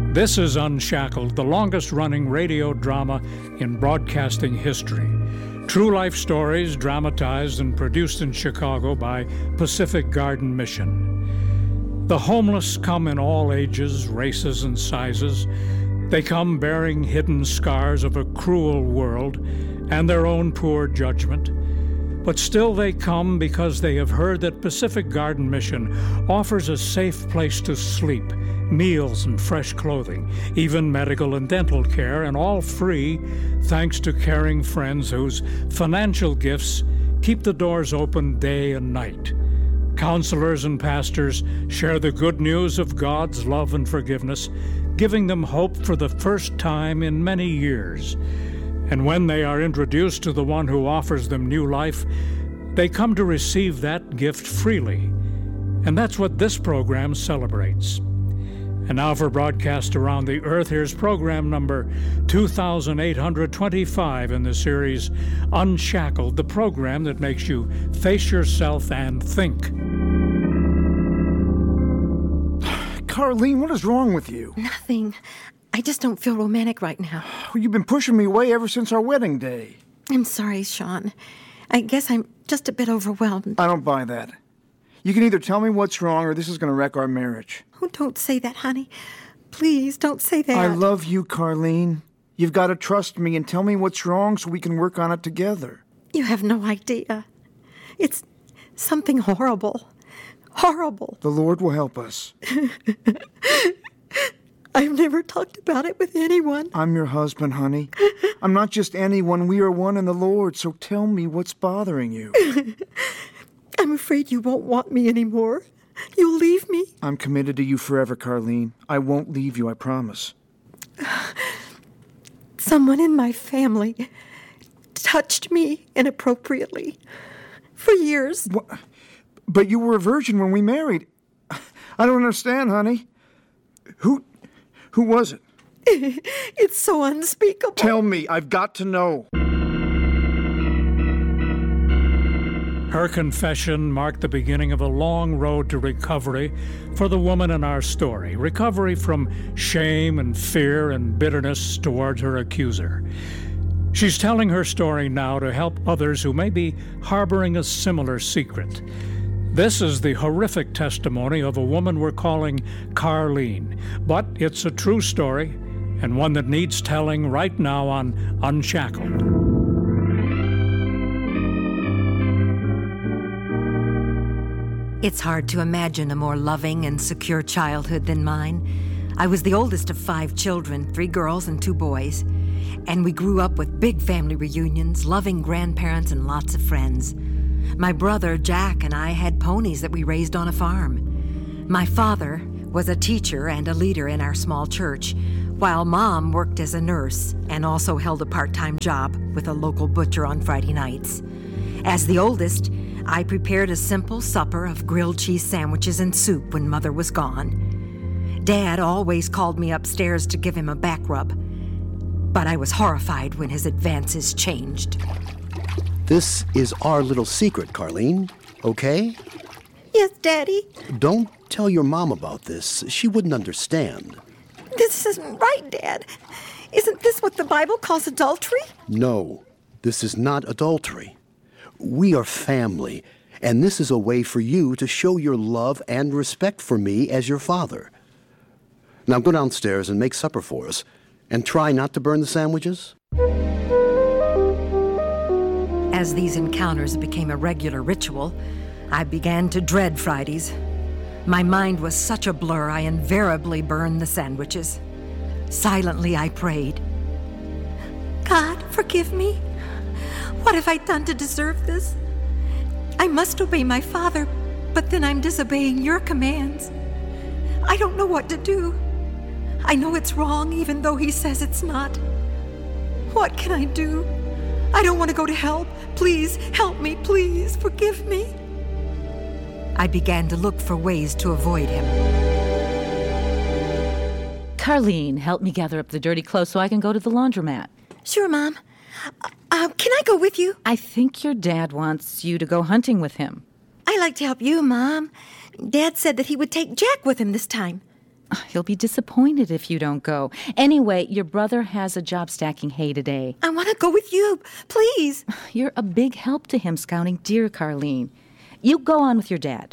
This is Unshackled, the longest-running radio drama in broadcasting history. True life stories dramatized and produced in Chicago by Pacific Garden Mission. The homeless come in all ages, races, and sizes. They come bearing hidden scars of a cruel world and their own poor judgment. But still they come because they have heard that Pacific Garden Mission offers a safe place to sleep, meals and fresh clothing, even medical and dental care, and all free thanks to caring friends whose financial gifts keep the doors open day and night. Counselors and pastors share the good news of God's love and forgiveness, giving them hope for the first time in many years. And when they are introduced to the one who offers them new life, they come to receive that gift freely. And that's what this program celebrates. And now for broadcast around the earth, here's program number 2825 in the series Unshackled, the program that makes you face yourself and think. Carlene, what is wrong with you? Nothing. I just don't feel romantic right now. Well, you've been pushing me away ever since our wedding day. I'm sorry, Sean. I guess I'm just a bit overwhelmed. I don't buy that. You can either tell me what's wrong or this is going to wreck our marriage. Oh, don't say that, honey. Please, don't say that. I love you, Carlene. You've got to trust me and tell me what's wrong so we can work on it together. You have no idea. It's something horrible. Horrible. The Lord will help us. I've never talked about it with anyone. I'm your husband, honey. I'm not just anyone. We are one in the Lord, so tell me what's bothering you. I'm afraid you won't want me anymore. You'll leave me. I'm committed to you forever, Carlene. I won't leave you, I promise. Someone in my family touched me inappropriately for years. What? But you were a virgin when we married. I don't understand, honey. Who was it? It's so unspeakable. Tell me. I've got to know. Her confession marked the beginning of a long road to recovery for the woman in our story. Recovery from shame and fear and bitterness towards her accuser. She's telling her story now to help others who may be harboring a similar secret. This is the horrific testimony of a woman we're calling Carlene, but it's a true story and one that needs telling right now on Unshackled. It's hard to imagine a more loving and secure childhood than mine. I was the oldest of 5 children, 3 girls and 2 boys, and we grew up with big family reunions, loving grandparents, and lots of friends. My brother, Jack, and I had ponies that we raised on a farm. My father was a teacher and a leader in our small church, while Mom worked as a nurse and also held a part-time job with a local butcher on Friday nights. As the oldest, I prepared a simple supper of grilled cheese sandwiches and soup when Mother was gone. Dad always called me upstairs to give him a back rub, but I was horrified when his advances changed. This is our little secret, Carlene, okay? Yes, Daddy. Don't tell your mom about this. She wouldn't understand. This isn't right, Dad. Isn't this what the Bible calls adultery? No, this is not adultery. We are family, and this is a way for you to show your love and respect for me as your father. Now go downstairs and make supper for us, and try not to burn the sandwiches. As these encounters became a regular ritual, I began to dread Fridays. My mind was such a blur, I invariably burned the sandwiches. Silently, I prayed. God, forgive me. What have I done to deserve this? I must obey my father, but then I'm disobeying your commands. I don't know what to do. I know it's wrong, even though he says it's not. What can I do? I don't want to go to hell. Please, help me, please, forgive me. I began to look for ways to avoid him. Carlene, help me gather up the dirty clothes so I can go to the laundromat. Sure, Mom. Can I go with you? I think your dad wants you to go hunting with him. I like to help you, Mom. Dad said that he would take Jack with him this time. He'll be disappointed if you don't go. Anyway, your brother has a job stacking hay today. I want to go with you, please. You're a big help to him scouting deer, Carlene. You go on with your dad.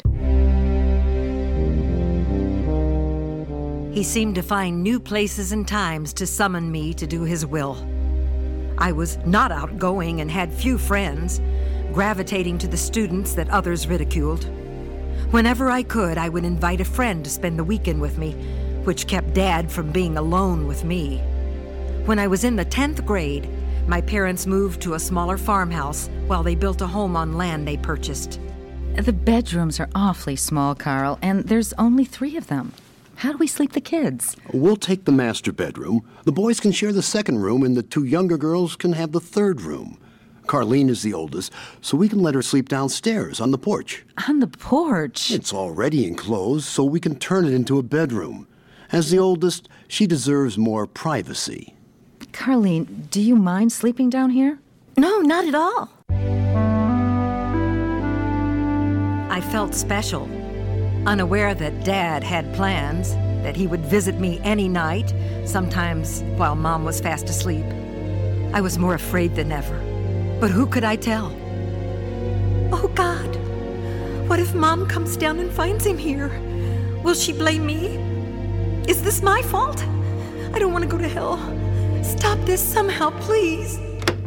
He seemed to find new places and times to summon me to do his will. I was not outgoing and had few friends, gravitating to the students that others ridiculed. Whenever I could, I would invite a friend to spend the weekend with me, which kept Dad from being alone with me. When I was in the 10th grade, my parents moved to a smaller farmhouse while they built a home on land they purchased. The bedrooms are awfully small, Carl, and there's only 3 of them. How do we sleep the kids? We'll take the master bedroom. The boys can share the second room, and the 2 younger girls can have the third room. Carlene is the oldest, so we can let her sleep downstairs on the porch. On the porch? It's already enclosed, so we can turn it into a bedroom. As the oldest, she deserves more privacy. Carlene, do you mind sleeping down here? No, not at all. I felt special, unaware that Dad had plans, that he would visit me any night, sometimes while Mom was fast asleep. I was more afraid than ever. But who could I tell? Oh, God. What if Mom comes down and finds him here? Will she blame me? Is this my fault? I don't want to go to hell. Stop this somehow, please.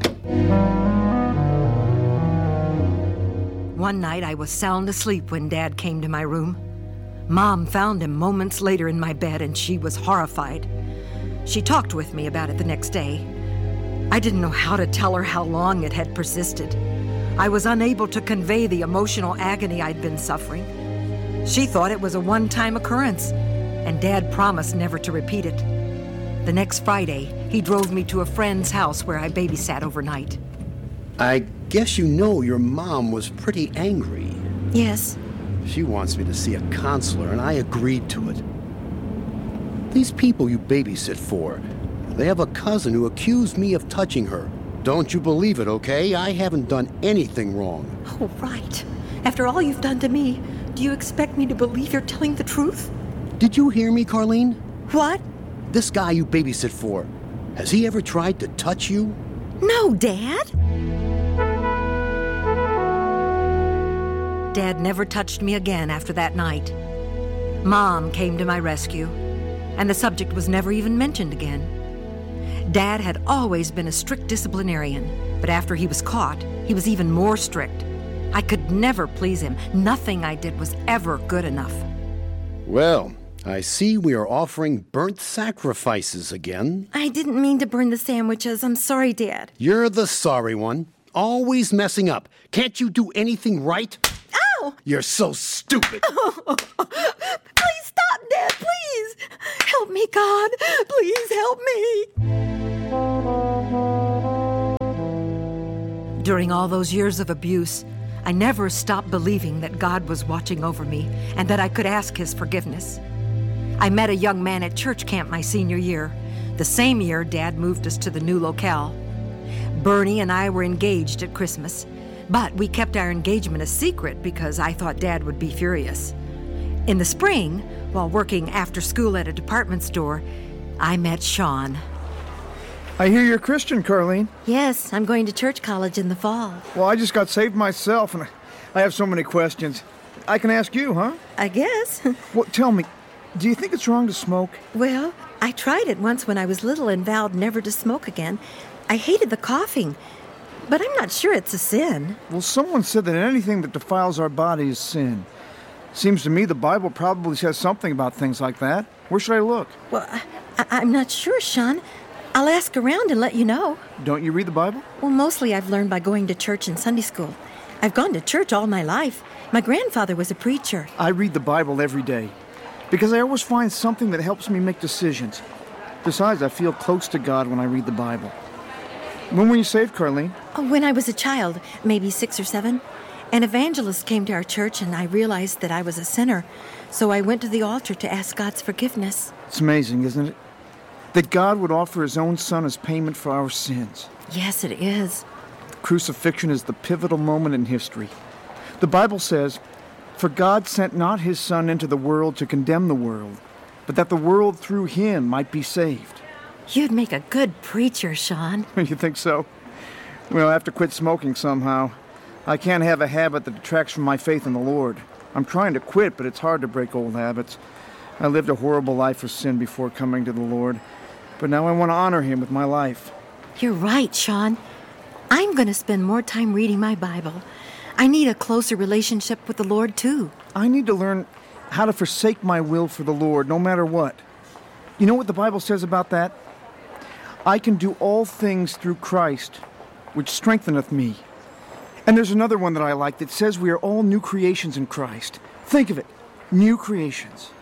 One night I was sound asleep when Dad came to my room. Mom found him moments later in my bed, and she was horrified. She talked with me about it the next day. I didn't know how to tell her how long it had persisted. I was unable to convey the emotional agony I'd been suffering. She thought it was a one-time occurrence, and Dad promised never to repeat it. The next Friday, he drove me to a friend's house where I babysat overnight. I guess you know your mom was pretty angry. Yes. She wants me to see a counselor, and I agreed to it. These people you babysit for, they have a cousin who accused me of touching her. Don't you believe it, okay? I haven't done anything wrong. Oh, right. After all you've done to me, do you expect me to believe you're telling the truth? Did you hear me, Carlene? What? This guy you babysit for, has he ever tried to touch you? No, Dad. Dad never touched me again after that night. Mom came to my rescue, and the subject was never even mentioned again. Dad had always been a strict disciplinarian, but after he was caught, he was even more strict. I could never please him. Nothing I did was ever good enough. Well, I see we are offering burnt sacrifices again. I didn't mean to burn the sandwiches. I'm sorry, Dad. You're the sorry one. Always messing up. Can't you do anything right? Ow! You're so stupid. Please stop, Dad, please. Help me, God. Please help me. During all those years of abuse, I never stopped believing that God was watching over me and that I could ask his forgiveness. I met a young man at church camp my senior year, the same year Dad moved us to the new locale. Bernie and I were engaged at Christmas, but we kept our engagement a secret because I thought Dad would be furious. In the spring, while working after school at a department store, I met Sean. I hear you're a Christian, Carlene. Yes, I'm going to church college in the fall. Well, I just got saved myself, and I have so many questions. I can ask you, huh? I guess. Well, tell me, do you think it's wrong to smoke? Well, I tried it once when I was little and vowed never to smoke again. I hated the coughing, but I'm not sure it's a sin. Well, someone said that anything that defiles our body is sin. Seems to me the Bible probably says something about things like that. Where should I look? Well, I'm not sure, Sean. I'll ask around and let you know. Don't you read the Bible? Well, mostly I've learned by going to church and Sunday school. I've gone to church all my life. My grandfather was a preacher. I read the Bible every day because I always find something that helps me make decisions. Besides, I feel close to God when I read the Bible. When were you saved, Carlene? Oh, when I was a child, maybe 6 or 7. An evangelist came to our church and I realized that I was a sinner. So I went to the altar to ask God's forgiveness. It's amazing, isn't it? That God would offer his own son as payment for our sins. Yes, it is. Crucifixion is the pivotal moment in history. The Bible says, "For God sent not his Son into the world to condemn the world, but that the world through him might be saved. You'd make a good preacher, Sean. You think so? Well, I have to quit smoking somehow. I can't have a habit that detracts from my faith in the Lord. I'm trying to quit, but it's hard to break old habits. I lived a horrible life of sin before coming to the Lord, but now I want to honor him with my life. You're right, Sean. I'm going to spend more time reading my Bible. I need a closer relationship with the Lord, too. I need to learn how to forsake my will for the Lord, no matter what. You know what the Bible says about that? I can do all things through Christ, which strengtheneth me. And there's another one that I like that says we are all new creations in Christ. Think of it, new creations.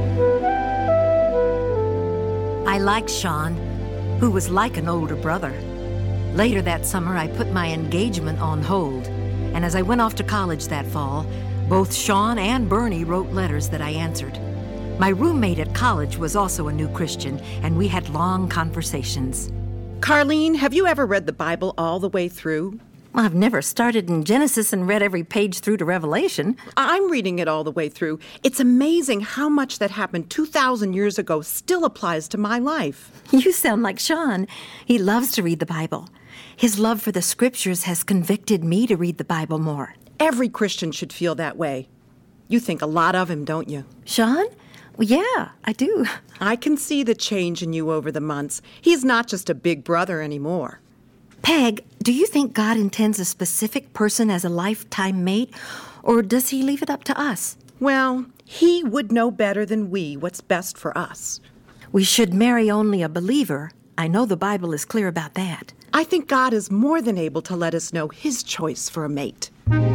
I liked Sean, who was like an older brother. Later that summer, I put my engagement on hold, and as I went off to college that fall, both Sean and Bernie wrote letters that I answered. My roommate at college was also a new Christian, and we had long conversations. Carlene, have you ever read the Bible all the way through? I've never started in Genesis and read every page through to Revelation. I'm reading it all the way through. It's amazing how much that happened 2,000 years ago still applies to my life. You sound like Sean. He loves to read the Bible. His love for the scriptures has convicted me to read the Bible more. Every Christian should feel that way. You think a lot of him, don't you? Sean? Well, yeah, I do. I can see the change in you over the months. He's not just a big brother anymore. Peg, do you think God intends a specific person as a lifetime mate, or does he leave it up to us? Well, he would know better than we what's best for us. We should marry only a believer. I know the Bible is clear about that. I think God is more than able to let us know his choice for a mate.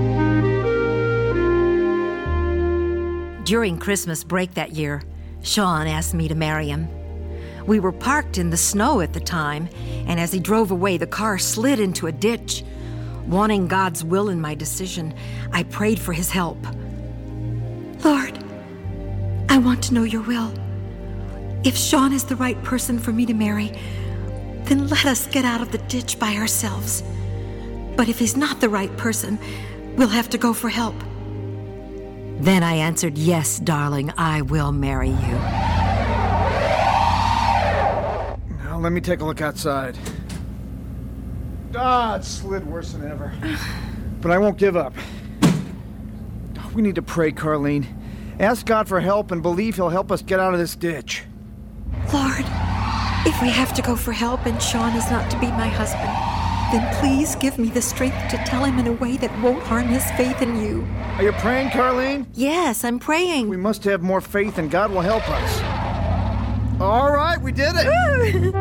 During Christmas break that year, Sean asked me to marry him. We were parked in the snow at the time, and as he drove away, the car slid into a ditch. Wanting God's will in my decision, I prayed for his help. Lord, I want to know your will. If Sean is the right person for me to marry, then let us get out of the ditch by ourselves. But if he's not the right person, we'll have to go for help. Then I answered, yes, darling, I will marry you. Now let me take a look outside. It slid worse than ever. But I won't give up. We need to pray, Carlene. Ask God for help and believe he'll help us get out of this ditch. Lord, if we have to go for help and Sean is not to be my husband, then please give me the strength to tell him in a way that won't harm his faith in you. Are you praying, Carlene? Yes, I'm praying. We must have more faith and God will help us. All right, we did it.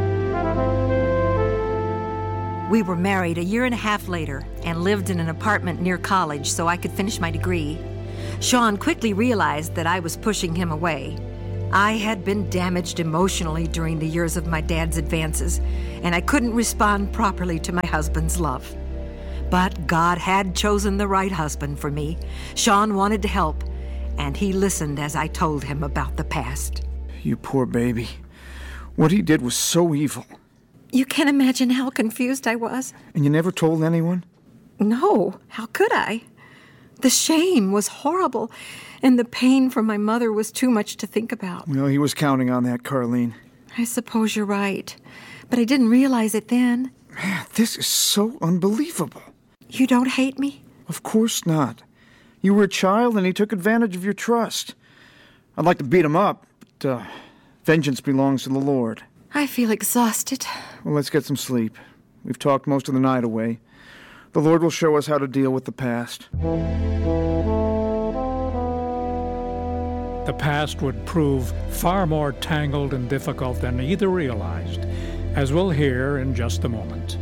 We were married a year and a half later and lived in an apartment near college so I could finish my degree. Sean quickly realized that I was pushing him away. I had been damaged emotionally during the years of my dad's advances, and I couldn't respond properly to my husband's love. But God had chosen the right husband for me. Sean wanted to help, and he listened as I told him about the past. You poor baby. What he did was so evil. You can't imagine how confused I was. And you never told anyone? No, how could I? The shame was horrible, and the pain from my mother was too much to think about. Well, he was counting on that, Carlene. I suppose you're right, but I didn't realize it then. Man, this is so unbelievable. You don't hate me? Of course not. You were a child and he took advantage of your trust. I'd like to beat him up, but vengeance belongs to the Lord. I feel exhausted. Well, let's get some sleep. We've talked most of the night away. The Lord will show us how to deal with the past. The past would prove far more tangled and difficult than either realized, as we'll hear in just a moment.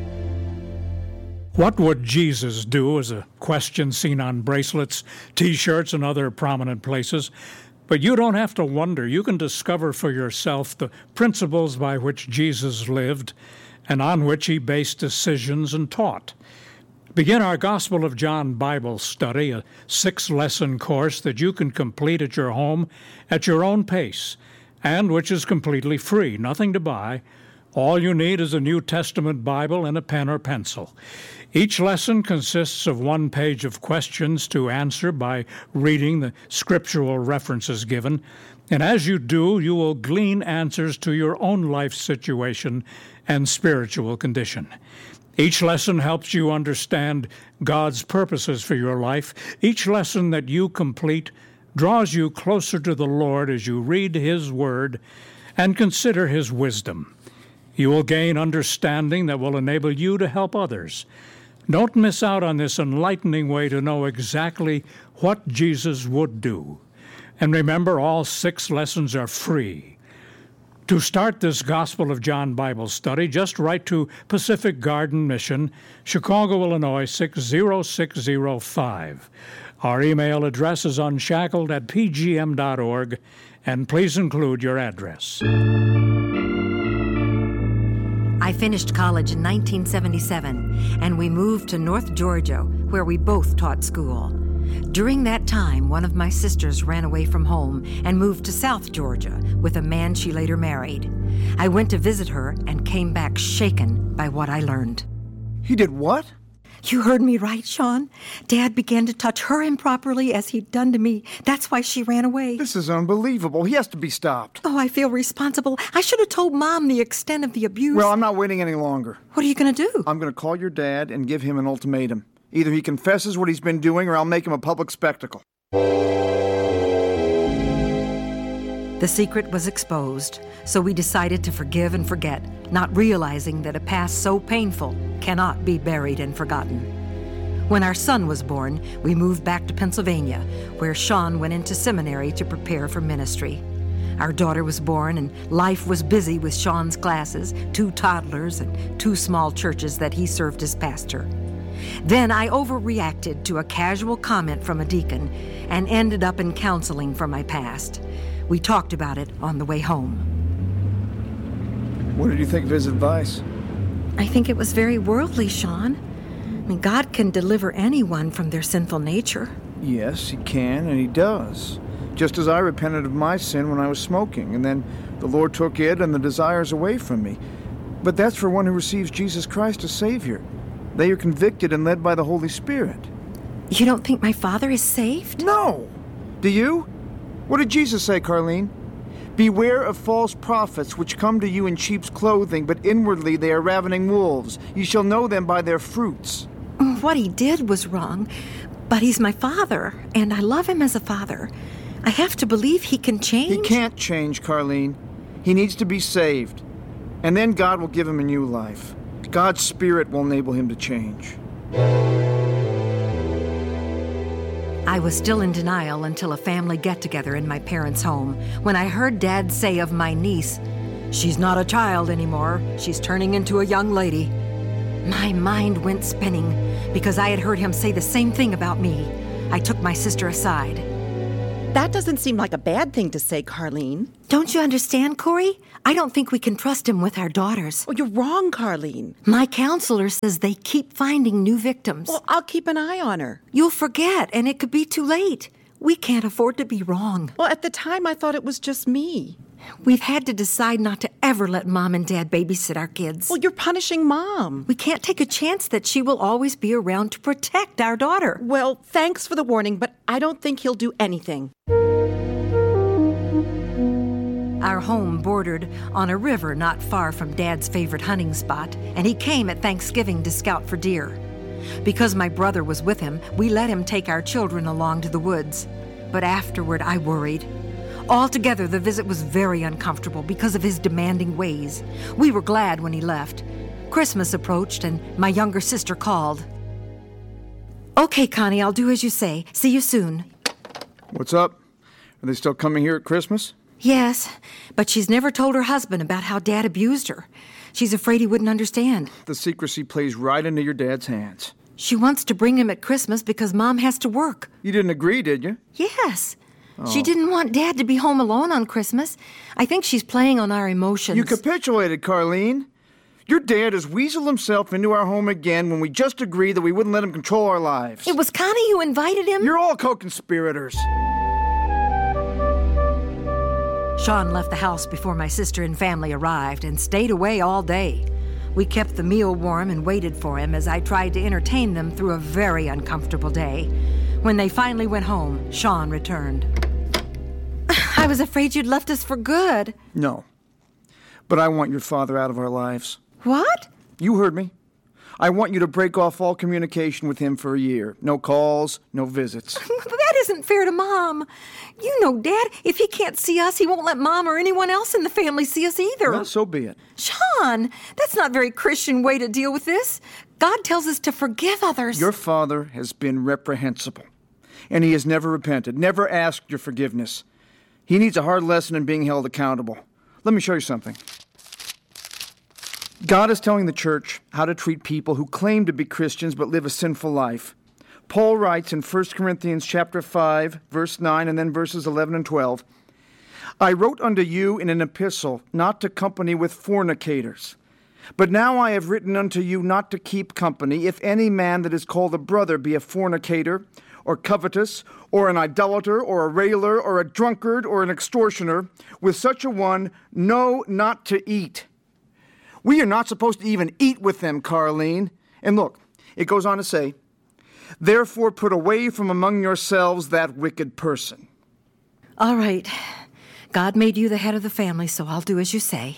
What would Jesus do is a question seen on bracelets, T-shirts, and other prominent places. But you don't have to wonder. You can discover for yourself the principles by which Jesus lived and on which he based decisions and taught. Begin our Gospel of John Bible study, a 6-lesson course that you can complete at your home at your own pace, and which is completely free, nothing to buy. All you need is a New Testament Bible and a pen or pencil. Each lesson consists of 1 page of questions to answer by reading the scriptural references given, And as you do, you will glean answers to your own life situation and spiritual condition. Each lesson helps you understand God's purposes for your life. Each lesson that you complete draws you closer to the Lord as you read His Word and consider His wisdom. You will gain understanding that will enable you to help others. Don't miss out on this enlightening way to know exactly what Jesus would do. And remember, all 6 lessons are free. To start this Gospel of John Bible study, just write to Pacific Garden Mission, Chicago, Illinois 60605. Our email address is unshackled@pgm.org, and please include your address. I finished college in 1977, and we moved to North Georgia, where we both taught school. During that time, one of my sisters ran away from home and moved to South Georgia with a man she later married. I went to visit her and came back shaken by what I learned. He did what? You heard me right, Sean. Dad began to touch her improperly as he'd done to me. That's why she ran away. This is unbelievable. He has to be stopped. Oh, I feel responsible. I should have told Mom the extent of the abuse. Well, I'm not waiting any longer. What are you going to do? I'm going to call your dad and give him an ultimatum. Either he confesses what he's been doing or I'll make him a public spectacle. The secret was exposed, so we decided to forgive and forget, not realizing that a past so painful cannot be buried and forgotten. When our son was born, we moved back to Pennsylvania, where Sean went into seminary to prepare for ministry. Our daughter was born, and life was busy with Sean's classes, 2 toddlers, and 2 small churches that he served as pastor. Then I overreacted to a casual comment from a deacon and ended up in counseling for my past. We talked about it on the way home. What did you think of his advice? I think it was very worldly, Sean. I mean, God can deliver anyone from their sinful nature. Yes, he can, and he does. Just as I repented of my sin when I was smoking, and then the Lord took it and the desires away from me. But that's for one who receives Jesus Christ as Savior. They are convicted and led by the Holy Spirit. You don't think my father is saved? No! Do you? What did Jesus say, Carlene? Beware of false prophets which come to you in sheep's clothing, but inwardly they are ravening wolves. You shall know them by their fruits. What he did was wrong, but he's my father, and I love him as a father. I have to believe he can change. He can't change, Carlene. He needs to be saved. And then God will give him a new life. God's Spirit will enable him to change. I was still in denial until a family get-together in my parents' home when I heard Dad say of my niece, "She's not a child anymore. She's turning into a young lady." My mind went spinning because I had heard him say the same thing about me. I took my sister aside. That doesn't seem like a bad thing to say, Carlene. Don't you understand, Corey? I don't think we can trust him with our daughters. Well, you're wrong, Carlene. My counselor says they keep finding new victims. Well, I'll keep an eye on her. You'll forget, and it could be too late. We can't afford to be wrong. Well, at the time, I thought it was just me. We've had to decide not to ever let Mom and Dad babysit our kids. Well, you're punishing Mom. We can't take a chance that she will always be around to protect our daughter. Well, thanks for the warning, but I don't think he'll do anything. Our home bordered on a river not far from Dad's favorite hunting spot, and he came at Thanksgiving to scout for deer. Because my brother was with him, we let him take our children along to the woods. But afterward, I worried. Altogether, the visit was very uncomfortable because of his demanding ways. We were glad when he left. Christmas approached, and my younger sister called. "Okay, Connie, I'll do as you say. See you soon." What's up? Are they still coming here at Christmas? Yes, but she's never told her husband about how Dad abused her. She's afraid he wouldn't understand. The secrecy plays right into your dad's hands. She wants to bring him at Christmas because Mom has to work. You didn't agree, did you? Yes. She didn't want Dad to be home alone on Christmas. I think she's playing on our emotions. You capitulated, Carlene. Your dad has weaseled himself into our home again when we just agreed that we wouldn't let him control our lives. It was Connie who invited him. You're all co-conspirators. Sean left the house before my sister and family arrived and stayed away all day. We kept the meal warm and waited for him as I tried to entertain them through a very uncomfortable day. When they finally went home, Sean returned. I I was afraid you'd left us for good. No. But I want your father out of our lives. What? You heard me. I want you to break off all communication with him for a year. No calls, no visits. That isn't fair to Mom. You know, Dad, if he can't see us, he won't let Mom or anyone else in the family see us either. Well, so be it. Sean, that's not a very Christian way to deal with this. God tells us to forgive others. Your father has been reprehensible, and he has never repented, never asked your forgiveness. He needs a hard lesson in being held accountable. Let me show you something. God is telling the church how to treat people who claim to be Christians but live a sinful life. Paul writes in 1 Corinthians chapter 5, verse 9, and then verses 11 and 12, I wrote unto you in an epistle not to company with fornicators. But now I have written unto you not to keep company, if any man that is called a brother be a fornicator, or covetous, or an idolater, or a railer, or a drunkard, or an extortioner, with such a one, no, not to eat. We are not supposed to even eat with them, Carleen. And look, it goes on to say, therefore put away from among yourselves that wicked person. All right. God made you the head of the family, so I'll do as you say.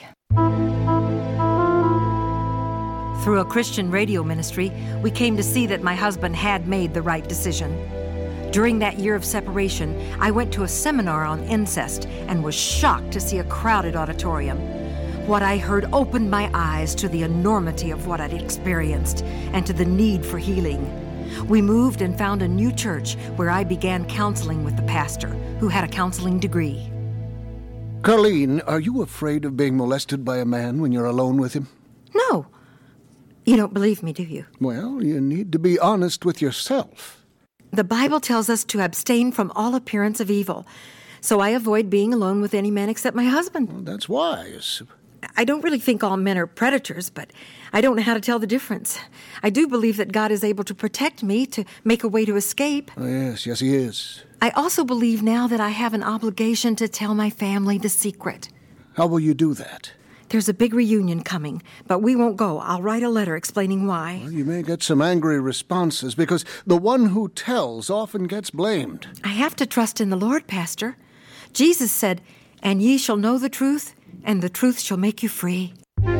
Through a Christian radio ministry, we came to see that my husband had made the right decision. During that year of separation, I went to a seminar on incest and was shocked to see a crowded auditorium. What I heard opened my eyes to the enormity of what I'd experienced and to the need for healing. We moved and found a new church where I began counseling with the pastor, who had a counseling degree. Carleen, are you afraid of being molested by a man when you're alone with him? No. You don't believe me, do you? Well, you need to be honest with yourself. The Bible tells us to abstain from all appearance of evil, so I avoid being alone with any man except my husband. Well, that's wise. I don't really think all men are predators, but I don't know how to tell the difference. I do believe that God is able to protect me, to make a way to escape. Oh, yes, he is. I also believe now that I have an obligation to tell my family the secret. How will you do that? There's a big reunion coming, but we won't go. I'll write a letter explaining why. Well, you may get some angry responses, because the one who tells often gets blamed. I have to trust in the Lord, Pastor. Jesus said, and ye shall know the truth, and the truth shall make you free.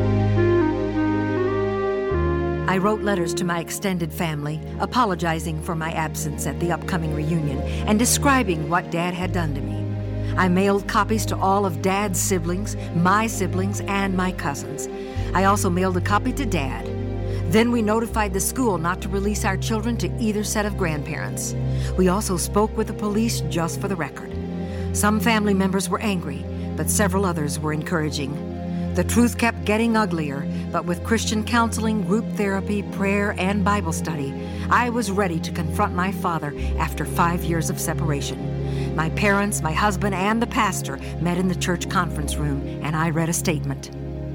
I wrote letters to my extended family, apologizing for my absence at the upcoming reunion and describing what Dad had done to me. I mailed copies to all of Dad's siblings, my siblings, and my cousins. I also mailed a copy to Dad. Then we notified the school not to release our children to either set of grandparents. We also spoke with the police just for the record. Some family members were angry, but several others were encouraging. The truth kept getting uglier, but with Christian counseling, group therapy, prayer, and Bible study, I was ready to confront my father after 5 years of separation. My parents, my husband, and the pastor met in the church conference room, and I read a statement.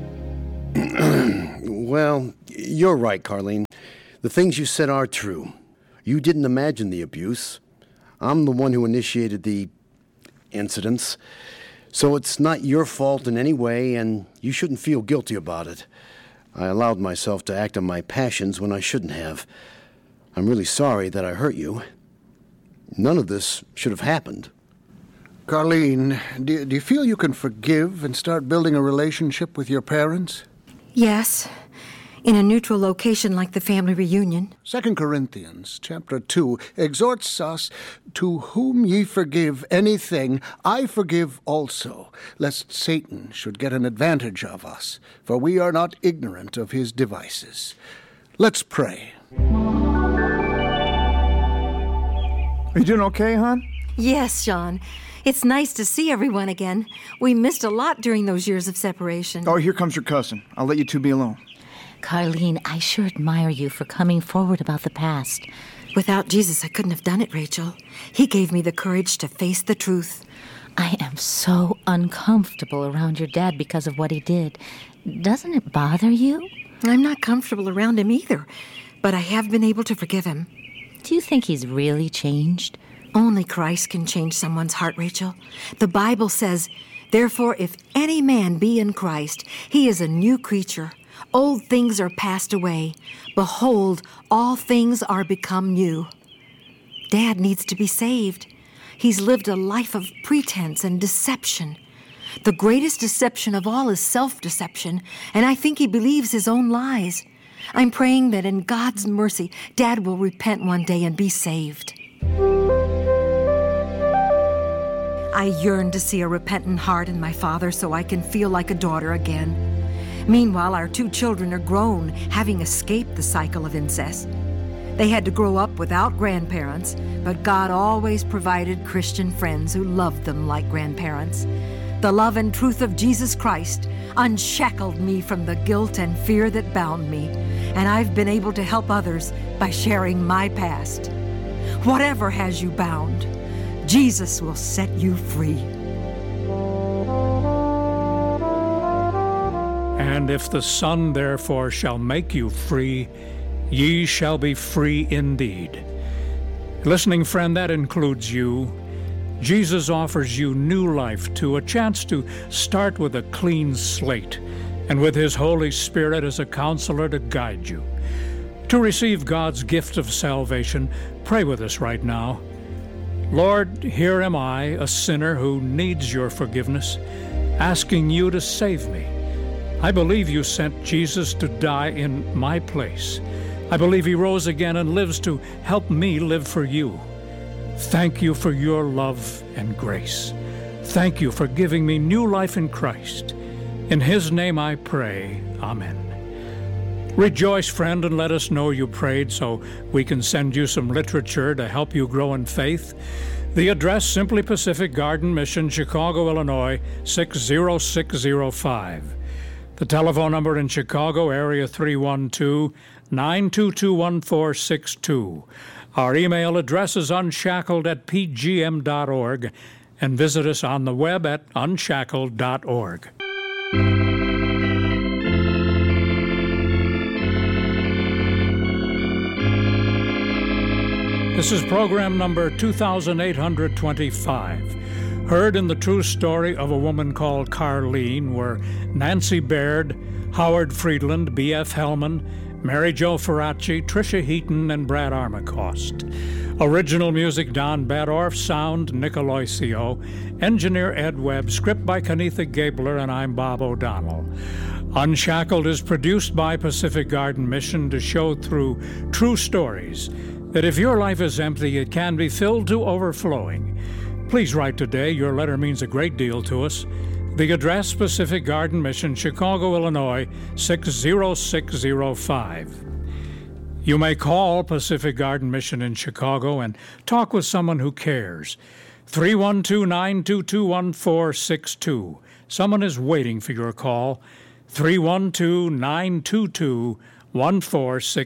Well, you're right, Carleen. The things you said are true. You didn't imagine the abuse. I'm the one who initiated the incidents. So it's not your fault in any way, and you shouldn't feel guilty about it. I allowed myself to act on my passions when I shouldn't have. I'm really sorry that I hurt you. None of this should have happened. Carleen, do you feel you can forgive and start building a relationship with your parents? Yes, in a neutral location like the family reunion. 2 Corinthians chapter 2 exhorts us, to whom ye forgive anything, I forgive also, lest Satan should get an advantage of us, for we are not ignorant of his devices. Let's pray. Are you doing okay, hon? Yes, Sean. It's nice to see everyone again. We missed a lot during those years of separation. Oh, here comes your cousin. I'll let you two be alone. Carleen, I sure admire you for coming forward about the past. Without Jesus, I couldn't have done it, Rachel. He gave me the courage to face the truth. I am so uncomfortable around your dad because of what he did. Doesn't it bother you? I'm not comfortable around him either, but I have been able to forgive him. Do you think he's really changed? Only Christ can change someone's heart, Rachel. The Bible says, therefore, if any man be in Christ, he is a new creature. Old things are passed away. Behold, all things are become new. Dad needs to be saved. He's lived a life of pretense and deception. The greatest deception of all is self-deception, and I think he believes his own lies. I'm praying that in God's mercy, Dad will repent one day and be saved. I yearn to see a repentant heart in my father so I can feel like a daughter again. Meanwhile, our 2 children are grown, having escaped the cycle of incest. They had to grow up without grandparents, but God always provided Christian friends who loved them like grandparents. The love and truth of Jesus Christ unshackled me from the guilt and fear that bound me, and I've been able to help others by sharing my past. Whatever has you bound, Jesus will set you free. And if the Son therefore shall make you free, ye shall be free indeed. Listening friend, that includes you. Jesus offers you new life, a chance to start with a clean slate, and with His Holy Spirit as a counselor to guide you. To receive God's gift of salvation, pray with us right now. Lord, here am I, a sinner who needs your forgiveness, asking you to save me. I believe you sent Jesus to die in my place. I believe He rose again and lives to help me live for you. Thank you for your love and grace. Thank you for giving me new life in Christ. In His name I pray. Amen. Rejoice, friend, and let us know you prayed so we can send you some literature to help you grow in faith. The address, Simply Pacific Garden Mission, Chicago, Illinois, 60605. The telephone number in Chicago, area 312-922-1462. Our email address is unshackled@pgm.org, and visit us on the web at unshackled.org. This is program number 2825. Heard in the true story of a woman called Carlene were Nancy Baird, Howard Friedland, B.F. Hellman, Mary Jo Ferracci, Tricia Heaton, and Brad Armacost. Original music, Don Badorf. Sound, Nick Aloisio. Engineer, Ed Webb. Script by Kenitha Gabler, and I'm Bob O'Donnell. Unshackled is produced by Pacific Garden Mission to show through true stories that if your life is empty, it can be filled to overflowing. Please write today. Your letter means a great deal to us. The address, Pacific Garden Mission, Chicago, Illinois, 60605. You may call Pacific Garden Mission in Chicago and talk with someone who cares. 312-922-1462. Someone is waiting for your call. 312-922-1462.